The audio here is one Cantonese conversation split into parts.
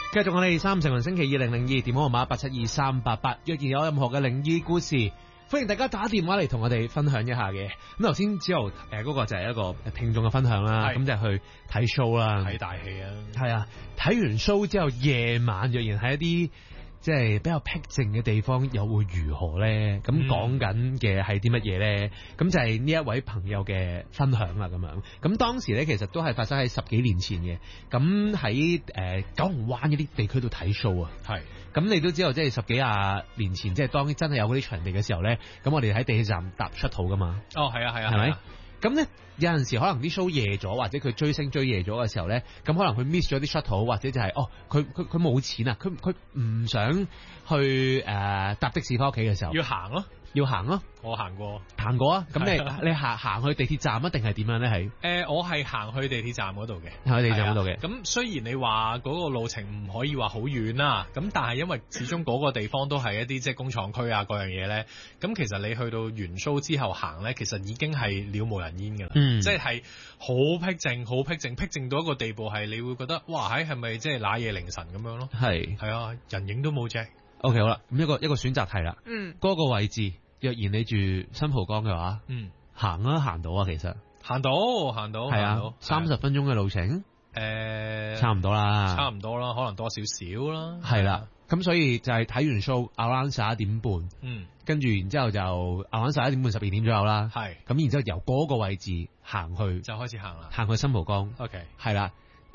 繼續我哋三成運星期2002電話號碼872388，若然有任何嘅靈異故事，歡迎大家打電話嚟同我哋分享一下嘅。咁頭先之後嗰個就係一個聽眾嘅分享啦，咁就係去睇 show 啦， 睇大戲啊，係啊，睇完 show 之後夜晚若然喺一啲即係比較僻靜嘅地方，又會如何咧？咁講緊嘅係啲乜嘢咧？咁就係呢一位朋友嘅分享啦，咁樣。咁當時咧，其實都係發生喺10幾年前嘅。咁喺九龍灣嗰啲地區度睇 show 啊。係。咁你都知道，即係10幾廿年前，即係當真係有嗰啲場地嘅時候咧，咁我哋喺地鐵站搭出肚噶嘛。 哦，係啊，係啊， 係咪？咁咧有陣時可能啲 show 夜咗，或者佢追星追夜咗嘅時候咧，咁可能佢 miss 咗啲 shuttle，或者就係佢冇錢啊，佢唔想去搭的士翻屋企嘅時候， 要行咯。我行過啊。咁你行去地鐵站一定係點樣咧？係我係行去地鐵站嗰度嘅， 行去地鐵站嗰度嘅。 咁雖然你話嗰個路程唔可以話好遠啦，咁但係因為始終嗰個地方都係一啲即係工廠區啊嗰樣嘢咧，咁其實你去到完 show 之後行咧，其實已經係了無人煙㗎啦。即係好僻靜，僻靜到一個地步係你會覺得哇係咪即係那夜凌晨咁樣咯？係啊，人影都冇隻。 OK 好啦，咁一個選擇題啦。嗰個位置，若然你住新蒲崗嘅話，行到啊，其實行到係啊，30分鐘嘅路程，差唔多啦，可能多少少啦。係啦，咁所以就係睇完 show around 11點半，跟住然之後就 around 11點半12點左右啦。係，咁然之後由嗰個位置行去，就開始行啦，行去新蒲崗。OK， 係啦。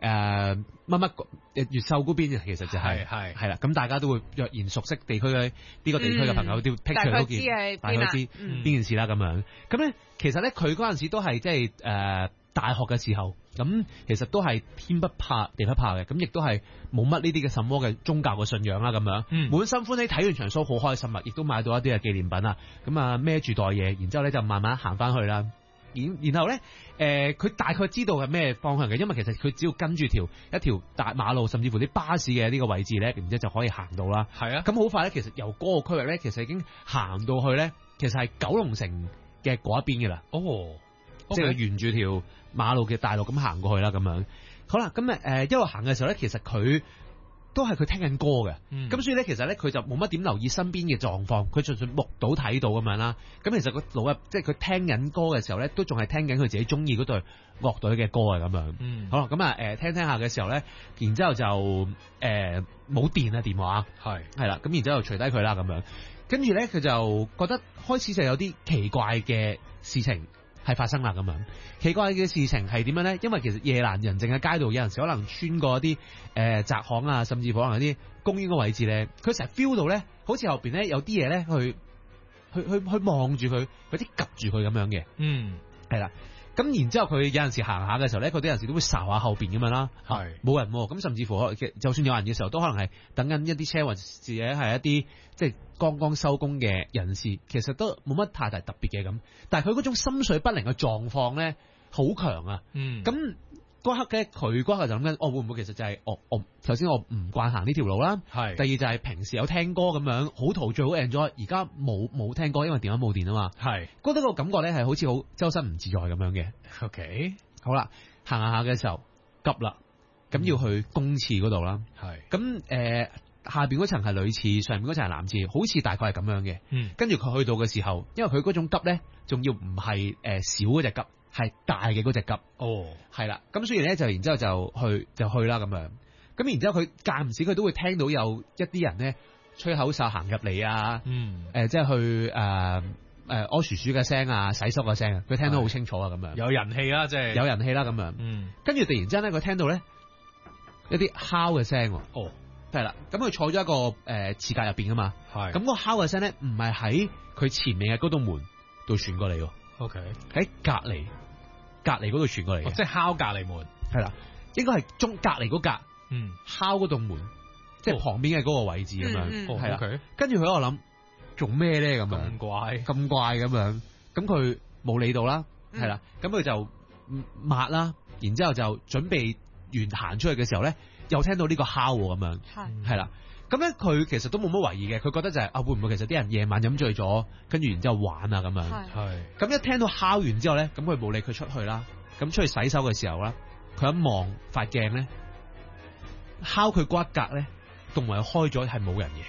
越秀嗰邊其實就係啦，咁大家都會若然熟悉地區嘅呢個地區嘅朋友，都 picture 到大概知邊件事啦咁樣。咁咧，其實咧佢嗰陣時都係即係大學嘅時候，咁其實都係天不怕地不怕嘅，咁亦都係冇乜呢啲嘅什麼嘅宗教嘅信仰啦咁樣。滿心歡喜睇完場 show，好開心啊，亦都買到一啲嘅紀念品啊，咁啊孭住袋嘢，然之後咧就慢慢行翻去啦。然後咧，佢大概知道係咩方向嘅，因為其實佢只要跟住一條大馬路，甚至乎啲巴士嘅呢個位置咧，然之後就可以行到啦。係啊，咁好快咧，其實由嗰個區域咧，其實已經行到去咧，其實係九龍城嘅嗰一邊嘅啦。即係沿住條馬路嘅大路咁行過去啦，咁樣。好啦，咁一路行嘅時候咧，其實佢都係佢聽緊歌嘅，咁所以咧，其實咧佢就冇乜點留意身邊嘅狀況，佢純粹目到睇到咁樣啦。咁其實個腦入即係佢聽緊歌嘅時候咧，都仲係聽緊佢自己中意嗰隊樂隊嘅歌啊咁樣。好啦，咁聽下嘅時候咧，然之後就冇電啊電話，係啦，咁然之後除低佢啦咁樣，跟住咧佢就覺得開始就有啲奇怪嘅事情係發生啦咁樣。奇怪嘅事情係點樣咧？因為其實夜闌人靜嘅街道，有陣時可能穿過一啲窄巷啊，甚至乎可能有啲公園嘅位置咧，佢成日 feel 到咧，好似後邊咧有啲嘢咧去望住佢，有啲及住佢咁樣嘅。係啦。咁然之後佢有陣時行下嘅時候咧，佢啲有陣時都會睄下後邊咁樣啦。係冇人喎，咁甚至乎就算有人嘅時候，都可能係等緊一啲車，或者係一啲即係剛剛收工嘅人士，其實都冇乜太大特別嘅咁。但係佢嗰種心緒不寧嘅狀況咧，好強啊。咁嗰刻嘅佢嗰刻就諗緊，會唔會其實就係首先我唔慣行呢條路啦。係。第二就係平時有聽歌咁樣，好陶醉好 enjoy，而家冇聽歌，因為電話冇電啊嘛。係。覺得個感覺咧係好似好周身唔自在咁樣嘅。OK。好啦，行下嘅時候急啦，咁要去公廁嗰度啦。係。咁下邊嗰層係女廁，上面嗰層係男廁，好似大概係咁樣嘅。跟住佢去到嘅時候，因為佢嗰種急咧，仲要唔係小嗰隻急。係大嘅嗰隻急，係啦，咁所以咧就然之後就去啦咁樣，咁然之後佢間唔時佢都會聽到有一啲人咧吹口哨行入嚟啊，即係去屙鼠鼠嘅聲啊，洗手嘅聲啊，佢聽到好清楚啊咁樣，有人氣啦，即係有人氣啦咁樣，跟住突然之間咧佢聽到咧一啲敲嘅聲，係啦，咁佢坐咗一個廁格入邊噶嘛，係，咁個敲嘅聲咧唔係喺佢前面嘅嗰道門度傳過嚟，OK，喺隔籬嗰度傳過嚟嘅，即係敲隔籬門，係啦，應該係隔籬嗰格，敲嗰道門，即係旁邊嘅嗰個位置咁樣，係啦，跟住佢喺度諗做咩咧咁樣，咁怪咁樣，咁佢冇理到啦，係啦，咁佢就抹啦，然之後就準備完行出去嘅時候咧，又聽到呢個敲咁樣，係啦。咁咧，佢其實都冇乜懷疑嘅，佢覺得就係會唔會其實啲人夜晚飲醉咗，跟住然之後玩啊咁樣。係。咁一聽到敲完之後咧，咁佢冇理佢出去啦。咁出去洗手嘅時候啦，佢一望塊鏡咧， 敲佢骨骼咧，動物開咗係冇人嘅。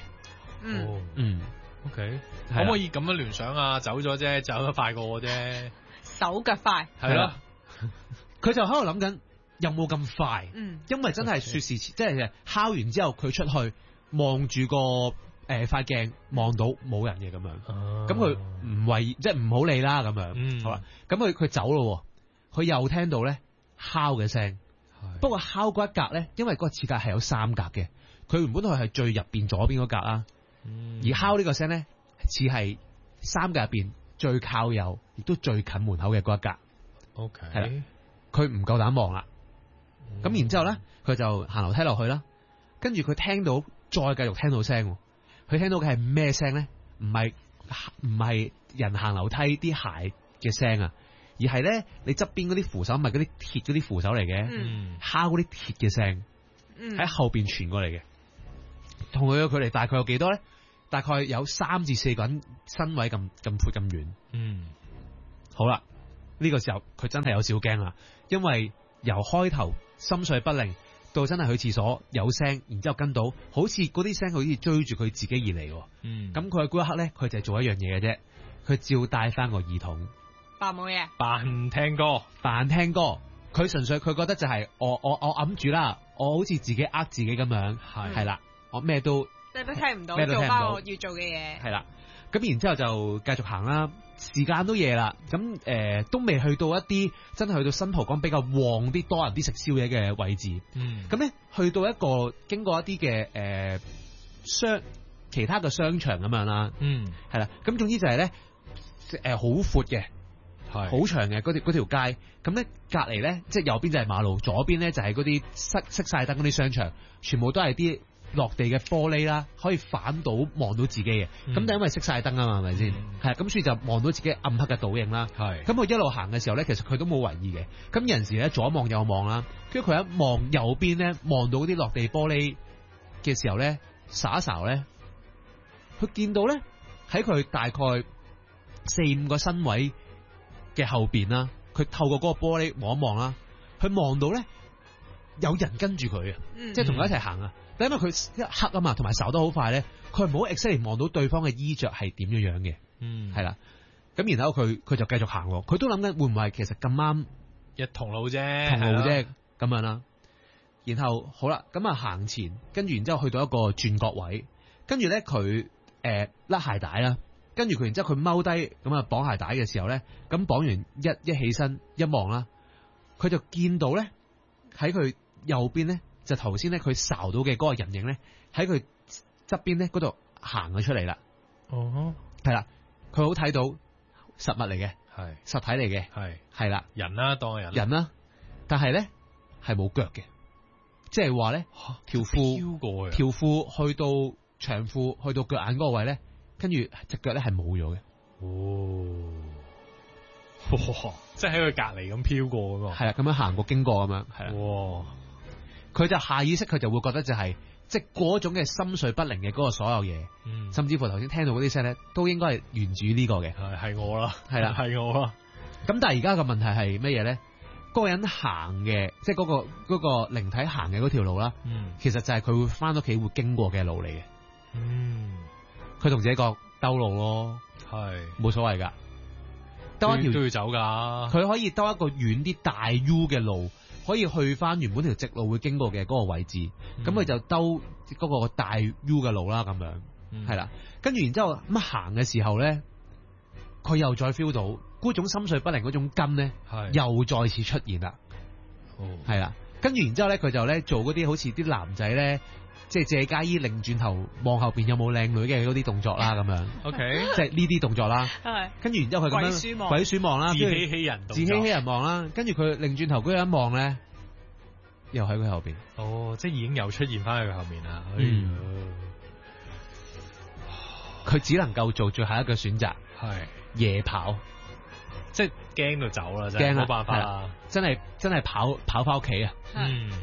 OK， 可唔可以咁樣聯想啊？走咗啫，走得快過我啫， 手腳快。 係咯， 佢就喺度諗緊有冇咁快？因為真係說時遲，即係敲完之後佢出去望住個塊鏡，望到冇人嘅咁樣。咁佢唔為即係唔好理啦咁樣。好啦，咁佢走咯，佢又聽到咧敲嘅聲。不過敲嗰一格咧，因為嗰個廁格係有3格嘅，佢原本係最入邊左邊嗰格啦。而敲呢個聲咧，似係3格入邊最靠右，亦都最近門口嘅嗰一格。 OK， 係啦，佢唔夠膽望啦。咁然之後咧，佢就行樓梯落去啦。跟住佢聽到，再繼續聽到聲。佢聽到嘅係咩聲咧？唔係人行樓梯啲鞋嘅聲啊，而係咧你側邊嗰啲扶手，咪嗰啲鐵嗰啲扶手嚟嘅，敲嗰啲鐵嘅聲，喺後邊傳過嚟嘅。同佢嘅距離大概有幾多咧？大概有3至4個人身位咁闊咁遠。好啦，呢個時候佢真係有少驚啦，因為由開頭心緒不寧到真係去廁所有聲，然之後跟到好似嗰啲聲好似追住佢自己而嚟。咁佢喺嗰一刻咧，佢就係做一樣嘢嘅啫，佢照戴翻個耳筒， 扮冇嘢， 扮聽歌。 佢純粹佢覺得就係我揞住啦，我好似自己呃自己咁樣，係啦，我咩都聽唔到，做翻我要做嘅嘢。 係啦，咁然之後就繼續行啦。時間都夜啦，咁都未去到一啲真係去到新蒲崗比較旺啲多人啲食宵夜嘅位置。咁咧去到一個經過一啲嘅其他嘅商場咁樣啦。係啦，咁總之就係咧好闊嘅，好長嘅嗰條街。咁咧隔離咧即係右邊就係馬路，左邊咧就係嗰啲熄晒燈嗰啲商場，全部都係啲落地嘅玻璃啦，可以反到望到自己嘅。咁就因為熄晒燈啊嘛，係咪先？係咁所以就望到自己暗黑嘅倒影啦。咁佢一路行嘅時候咧，其實佢都冇為意嘅。咁有陣時咧左望右望啦，跟住佢一望右邊咧，望到嗰啲落地玻璃嘅時候咧，睄一睄咧，佢見到咧喺佢大概4、5個身位嘅後邊啦，佢透過嗰個玻璃望一望啦，佢望到咧有人跟住佢啊，即係同佢一齊行啊。但因為佢一黑啊嘛，同埋睄得好快咧，佢唔好 exactly 望到對方嘅衣着係點樣嘅。係啦。咁然後佢就繼續行喎，佢都諗緊會唔會係其實咁啱一同路啫咁樣啦。然後好啦，咁啊行前，跟住然之後去到一個轉角位，跟住咧佢甩鞋帶啦，跟住佢然之後佢踎低咁啊綁鞋帶嘅時候咧，咁綁完一起身一望啦，佢就見到咧喺佢右邊咧。就頭先咧，佢睄到嘅嗰個人影咧，喺佢側邊咧嗰度行咗出嚟啦。係啦，佢好睇到實物嚟嘅，係實體嚟嘅，係啦， 人啦，當係人啦，但係咧係冇腳嘅，即係話咧條褲去到長褲去到腳眼嗰個位咧，跟住隻腳咧係冇咗嘅。 即係喺佢隔離咁飄過嗰個， 係啦，咁樣行過經過咁樣，係啦。佢就下意識，佢就會覺得就係即係嗰種嘅心緒不寧嘅嗰個所有嘢，甚至乎頭先聽到嗰啲聲咧，都應該係源自於呢個嘅。 係我啦， 係啦， 係我啦。 咁但係而家個問題係乜嘢咧？嗰個人行嘅，即係嗰個靈體行嘅嗰條路啦，其實就係佢會翻屋企會經過嘅路嚟嘅。佢同自己講兜路咯，係冇所謂噶，兜一條都要走噶。 佢可以兜一個遠啲大 U 嘅路。可以去翻原本條直路會經過嘅嗰個位置，咁佢就兜嗰個大 U 嘅路啦，咁樣係啦。跟住然之後咁行嘅時候咧，佢又再 feel 到嗰種心緒不寧嗰種根咧，又再次出現啦。係啦，跟住然之後咧，佢就咧做嗰啲好似啲男仔咧，即係借家衣擰轉頭望後邊有冇靚女嘅嗰啲動作啦，咁樣。OK， 即係呢啲動作啦。係。跟住然之後佢咁樣鬼鼠望啦， 自欺欺人望啦。跟住佢擰轉頭嗰一望咧，又喺佢後邊。 即係已經又出現翻喺佢後面啦。 佢只能夠做最後一個選擇，係夜跑， 即係驚到走啦，真係冇辦法啦， 真係跑翻屋企啊！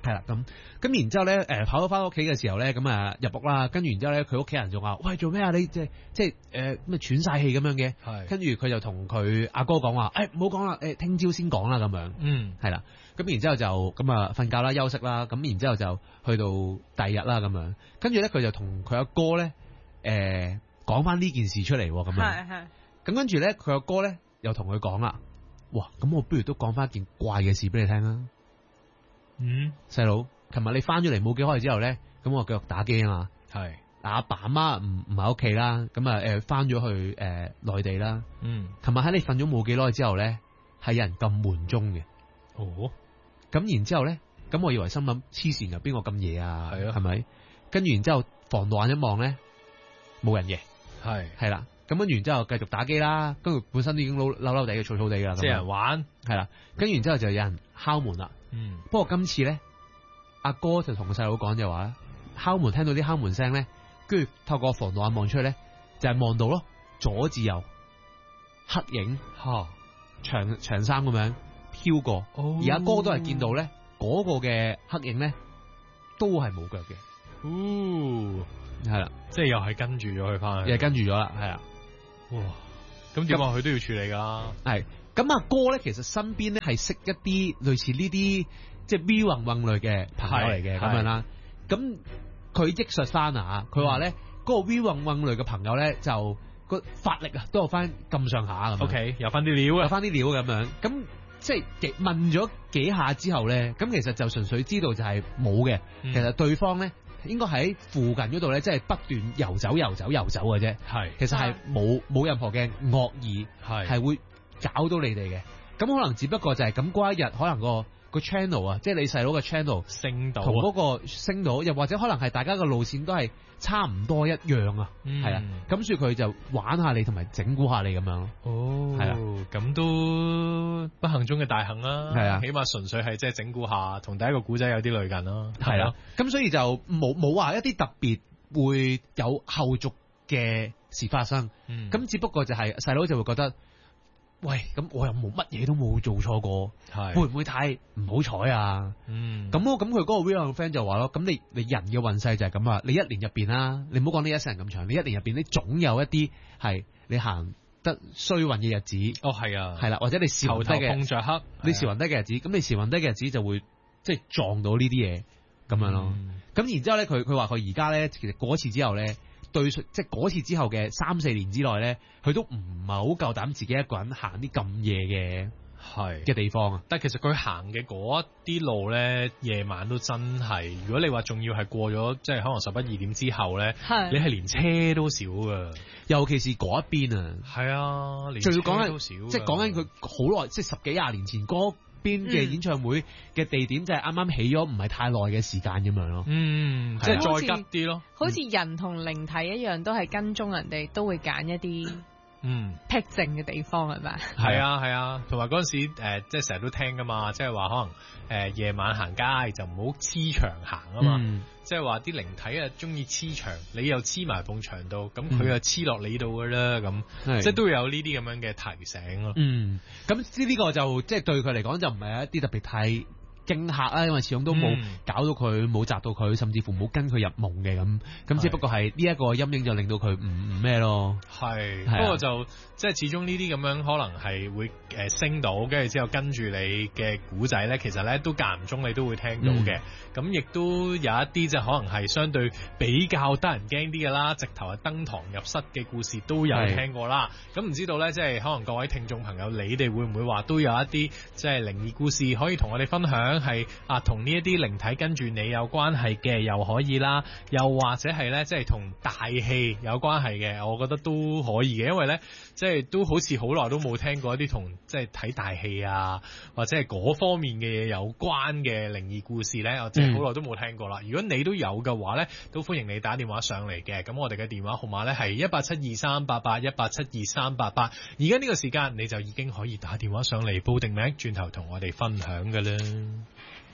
係啦，咁然之後咧，跑咗翻屋企嘅時候咧，咁啊入屋啦，跟住然之後咧，佢屋企人仲話：喂，做咩啊？你即係咩喘晒氣咁樣嘅？係。跟住佢就同佢阿哥講話：唔好講啦，聽朝先講啦咁樣。係啦。咁然之後就咁啊瞓覺啦，休息啦。咁然之後就去到第二日啦咁樣。跟住咧，佢就同佢阿哥咧講翻呢件事出嚟咁樣。係。咁跟住咧，佢阿哥咧又同佢講啦：哇，咁我不如都講翻一件怪嘅事俾你聽啦。細佬，琴日你翻咗嚟冇幾耐之後咧，咁我繼續打機啊嘛。係。阿爸阿媽唔喺屋企啦，咁啊翻咗去內地啦。琴日喺你瞓咗冇幾耐之後咧，係有人撳門鐘嘅。哦。咁然之後咧，咁我以為心諗黐線噶，邊個咁夜啊？係啊，係咪？跟住然之後防盜眼一望咧，冇人嘅。係啦。咁跟住然之後繼續打機啦，跟住本身已經嬲嬲地嘅嘈嘈地噶啦。即係人玩。係啦。跟住然之後就有人敲門啦。不過今次咧，阿哥就同個細佬講就話敲門聽到啲敲門聲咧，跟住透過防盜眼望出去咧，就係望到咯，左至右黑影，長衫咁樣飄過，而阿哥都係見到咧嗰個嘅黑影咧，都係冇腳嘅。係啦，即係又係跟住咗佢翻去，又係跟住咗啦，係啦。哇！咁點話佢都要處理噶啦。係。咁阿哥咧，其實身邊咧係識一啲類似呢啲即係 V 運運類嘅朋友嚟嘅咁樣啦。咁佢憶述翻啊，佢話咧嗰個 V 運運類嘅朋友咧就個法力啊都有翻咁上下咁。OK， 有翻啲料，有翻啲料咁樣。咁即係問咗幾下之後咧，咁其實就純粹知道就係冇嘅。其實對方咧應該喺附近嗰度咧，即係不斷遊走嘅啫。係，其實係冇任何嘅惡意，係會搞到你哋嘅。咁可能只不過就係咁嗰一日，可能個 channel 啊，即係你細佬嘅 channel 升到，同嗰個升到，又或者可能係大家嘅路線都係差唔多一樣啊，係啊，咁所以佢就玩下你同埋整蠱下你咁樣咯。哦，係啊，咁都不幸中嘅大幸啦。係啊，起碼純粹係即係整蠱下，同第一個古仔有啲類近咯。係啊，咁所以就冇話一啲特別會有後續嘅事發生。咁只不過就係細佬就會覺得，喂，咁我又冇乜嘢都冇做錯過，會唔會太唔好彩啊？咁佢嗰個 real friend 就話咯，咁你人嘅運勢就係咁啊，你一年入邊啦，你唔好講你一世人咁長，你一年入邊你總有一啲係你行得衰運嘅日子。哦，係啊，係啦，或者你時運低嘅，碰着黑，你時運低嘅日子，咁你時運低嘅日子就會即係撞到呢啲嘢咁樣咯。咁然之後咧，佢話佢而家咧，其實嗰次之後咧。對，即係嗰次之後嘅3-4年之內咧，佢都唔係好夠膽自己一個人行啲咁夜嘅地方啊。但係其實佢行嘅嗰啲路咧，夜晚都真係，如果你話仲要係過咗即係可能11-2點之後咧，你係連車都少噶，尤其是嗰一邊啊。係啊，連車都少。即係講緊佢好耐，即係10幾20年前嗰邊嘅演唱會嘅地點就係啱啱起咗唔係太耐嘅時間咁樣咯。即係再急啲咯。好似人同靈體一樣，都係跟蹤人哋，都會揀一啲僻靜嘅地方係咪？係啊係啊，同埋嗰陣時即係成日都聽噶嘛，即係話可能夜晚行街就唔好黐牆行啊嘛。即係話啲靈體啊中意黐牆，你又黐埋埲牆度，咁佢又黐落你度噶啦，咁即係都會有呢啲咁樣嘅提醒咯。咁呢個就即係對佢嚟講就唔係一啲特別太驚嚇啦，因為始終都冇搞到佢，冇砸到佢，甚至乎冇跟佢入夢嘅咁只不過係呢一個陰影就令到佢唔咩咯。係，不過就即係始終呢啲咁樣可能係會升到，跟住之後跟住你嘅古仔咧，其實咧都間唔中你都會聽到嘅。咁亦都有一啲即係可能係相對比較得人驚啲嘅啦，直頭係登堂入室嘅故事都有聽過啦。咁唔知道咧，即係可能各位聽眾朋友，你哋會唔會話都有一啲即係靈異故事可以同我哋分享？係同呢一啲靈體跟住你有關係嘅又可以啦，又或者係咧即係同大氣有關係嘅，我覺得都可以嘅，因為咧即係都好似好耐都冇聽過一啲同即係睇大氣啊，或者係嗰方面嘅嘢有關嘅靈異故事咧，我即係好耐都冇聽過啦。如果你都有嘅話咧，都歡迎你打電話上嚟嘅。咁我哋嘅電話號碼咧係1872388 1872388。而家呢個時間你就已經可以打電話上嚟報定名，轉頭同我哋分享㗎啦。